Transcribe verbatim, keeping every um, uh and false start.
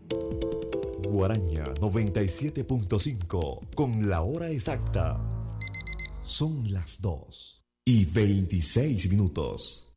Guaraña noventa y siete punto cinco con la hora exacta. Son las dos y veintiséis minutos.